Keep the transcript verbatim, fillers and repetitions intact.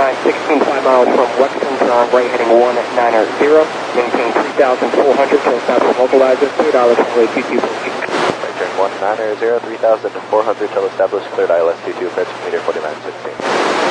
nine sixteen, five miles from Wexington, turn right heading one nine zero, maintain three thousand four hundred, till established localizer, cleared I L S runway two two four eight. Right turn one nine zero, three thousand four hundred till established, cleared I L S two two, approaching meter forty-nine sixteen.